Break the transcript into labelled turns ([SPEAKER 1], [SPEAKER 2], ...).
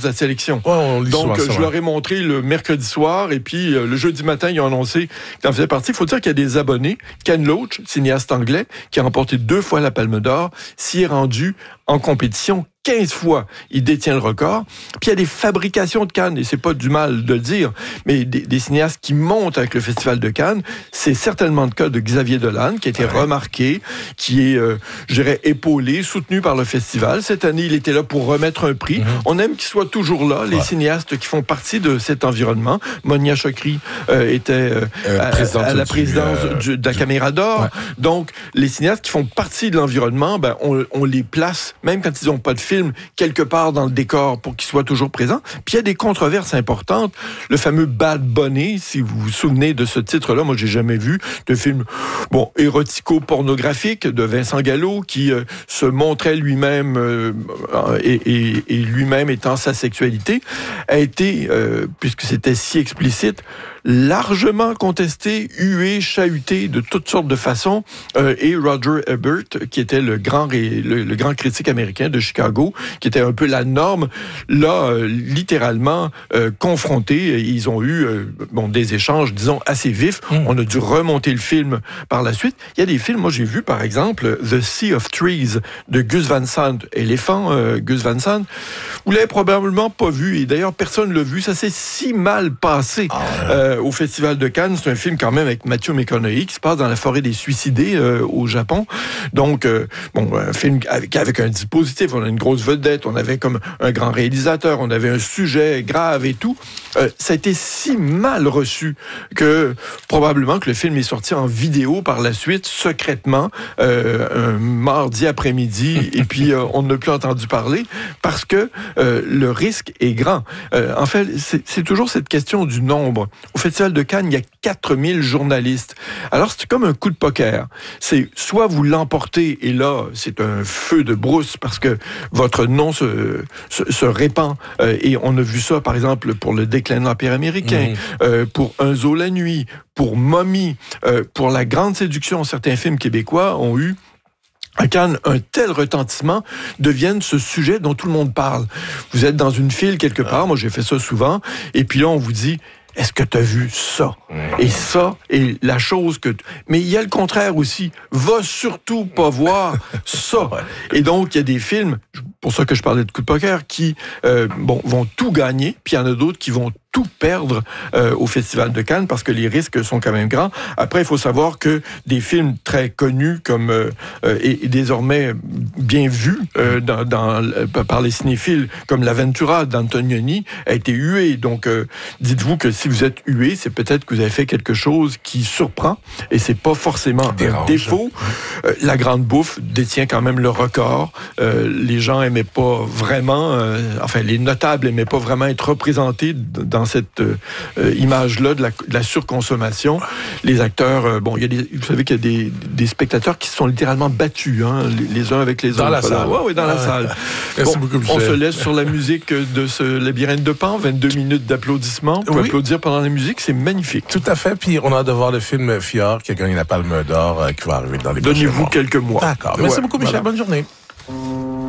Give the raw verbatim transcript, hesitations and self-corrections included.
[SPEAKER 1] de la sélection.
[SPEAKER 2] Ouais, on lit
[SPEAKER 1] Donc,
[SPEAKER 2] souvent ça,
[SPEAKER 1] je
[SPEAKER 2] ouais.
[SPEAKER 1] leur ai montré le mercredi soir, et puis euh, le jeudi matin, ils ont annoncé qu'ils en faisaient partie. Il faut dire qu'il y a des abonnés. Ken Loach, cinéaste anglais, qui a remporté deux fois la Palme d'Or, s'y est rendu en compétition quinze fois. Il détient le record. Puis il y a des fabrications de Cannes, et c'est pas du mal de le dire, mais des, des cinéastes qui montent avec le Festival de Cannes. C'est certainement le cas de Xavier Dolan, qui a été ouais. remarqué, qui est, euh, je dirais, épaulé, soutenu par le festival. Cette année, il était là pour remettre un prix. Mm-hmm. On aime qu'il soit toujours là, les ouais. cinéastes qui font partie de cet environnement. Monia Chokri euh, était euh, euh, à, à la présidence du, euh, du, de la du... Caméra d'Or. Ouais. Donc, les cinéastes qui font partie de l'environnement, ben, on, on les place, même quand ils n'ont pas de film, quelque part dans le décor pour qu'il soit toujours présent. Puis il y a des controverses importantes. Le fameux Bad Bunny, si vous vous souvenez de ce titre-là, moi j'ai jamais vu de film bon érotico-pornographique de Vincent Gallo qui euh, se montrait lui-même euh, et, et, et lui-même étant sa sexualité, a été, euh, puisque c'était si explicite, largement contesté, hué, chahuté de toutes sortes de façons. Euh, et Roger Ebert, qui était le grand, ré, le, le grand critique américain de Chicago, qui était un peu la norme, là, euh, littéralement euh, confronté. Ils ont eu euh, bon, des échanges, disons, assez vifs. Mmh. On a dû remonter le film par la suite. Il y a des films, moi j'ai vu par exemple The Sea of Trees de Gus Van Sant, éléphant euh, Gus Van Sant. Vous l'avez probablement pas vu, et d'ailleurs personne l'a vu. Ça s'est si mal passé. Ah ouais. euh, au Festival de Cannes. C'est un film quand même avec Matthew McConaughey qui se passe dans la forêt des suicidés euh, au Japon. Donc, euh, bon, un film avec, avec un dispositif. On a une grosse vedette, on avait comme un grand réalisateur, on avait un sujet grave et tout. Euh, ça a été si mal reçu que probablement que le film est sorti en vidéo par la suite, secrètement, euh, un mardi après-midi, et puis euh, on n'a plus entendu parler parce que euh, le risque est grand. Euh, en fait, c'est, c'est toujours cette question du nombre. Au Festival de Cannes, il y a quatre mille journalistes. Alors, c'est comme un coup de poker. C'est soit vous l'emportez, et là, c'est un feu de brousse parce que votre nom se, se, se répand. Euh, et on a vu ça, par exemple, pour le déclin de l'Empire américain, mmh. euh, pour Un zoo la nuit, pour Mommy, euh, pour La Grande Séduction. Certains films québécois ont eu à Cannes, un tel retentissement devienne ce sujet dont tout le monde parle. Vous êtes dans une file quelque part, moi j'ai fait ça souvent, et puis là on vous dit... Est-ce que tu as vu ça? Et ça est la chose que... T... Mais il y a le contraire aussi. Va surtout pas voir ça. Et donc, il y a des films, pour ça que je parlais de coup de poker, qui euh, bon, vont tout gagner, puis il y en a d'autres qui vont tout perdre euh, au Festival de Cannes parce que les risques sont quand même grands. Après, il faut savoir que des films très connus comme euh, et, et désormais bien vus euh, dans, dans, par les cinéphiles comme L'Aventura d'Antonioni a été hué. Donc, euh, dites-vous que si vous êtes hué, c'est peut-être que vous avez fait quelque chose qui surprend et c'est pas forcément Dérange. un défaut. Euh, La Grande Bouffe détient quand même le record. Euh, les gens aimaient pas vraiment, euh, enfin les notables aimaient pas vraiment être représentés dans cette euh, image-là de la, de la surconsommation. Les acteurs, euh, bon, il y a des, vous savez qu'il y a des, des spectateurs qui se sont littéralement battus, hein, les, les uns avec les
[SPEAKER 2] dans
[SPEAKER 1] autres.
[SPEAKER 2] La salle.
[SPEAKER 1] Ouais, ouais, dans ah, la salle. Bon,
[SPEAKER 2] beaucoup,
[SPEAKER 1] on se laisse sur la musique de ce Labyrinthe de Pan, vingt-deux minutes d'applaudissements. Pour oui. applaudir pendant la musique, c'est magnifique.
[SPEAKER 2] Tout à fait. Puis on a hâte de voir le film Fjord qui a gagné la Palme d'Or euh, qui va arriver dans les prochains mois.
[SPEAKER 1] Donnez-vous quelques mois.
[SPEAKER 2] D'accord. Merci voilà. beaucoup, Michel. Voilà. Bonne journée.